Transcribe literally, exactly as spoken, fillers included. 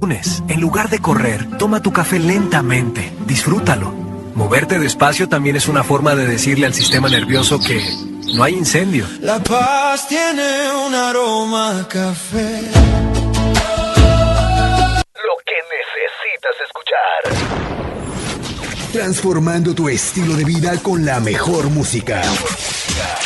En lugar de correr, toma tu café lentamente, disfrútalo. Moverte despacio también es una forma de decirle al sistema nervioso que no hay incendio. La paz tiene un aroma a café. Lo que necesitas escuchar. Transformando tu estilo de vida con la mejor música.